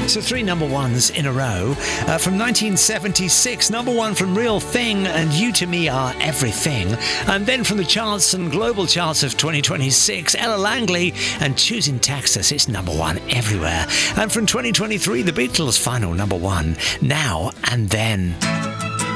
So 3 number ones in a row. From 1976, number 1 from Real Thing and You To Me Are Everything. And then from the charts and global charts of 2026, Ella Langley and Choosing Texas. It's number 1 everywhere. And from 2023, the Beatles' final number 1, Now and Then.